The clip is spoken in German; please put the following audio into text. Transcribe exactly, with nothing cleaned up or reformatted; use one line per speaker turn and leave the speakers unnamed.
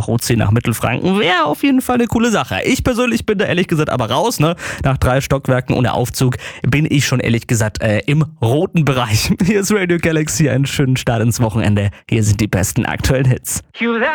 Karo zehn nach Mittelfranken wäre auf jeden Fall eine coole Sache. Ich persönlich bin da ehrlich gesagt aber raus, ne? Nach drei Stockwerken ohne Aufzug bin ich schon ehrlich gesagt äh, im roten Bereich. Hier ist Radio Galaxy, einen schönen Start ins Wochenende. Hier sind die besten aktuellen Hits.